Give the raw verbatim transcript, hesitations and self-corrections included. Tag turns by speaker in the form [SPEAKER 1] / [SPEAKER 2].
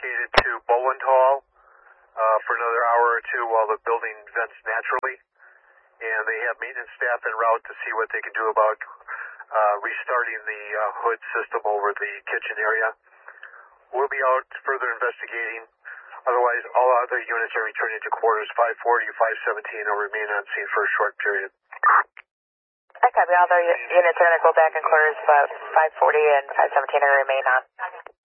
[SPEAKER 1] relocated to Boland Hall uh, for another hour or two while the building vents naturally. And they have maintenance staff en route to see what they can do about uh, restarting the uh, hood system over the kitchen area. We'll be out further investigating. Otherwise, all other units are returning to quarters. five forty, five seventeen will remain on scene for a short period.
[SPEAKER 2] I copy. All the units are going to go back in quarters, but five forty and five seventeen will remain on.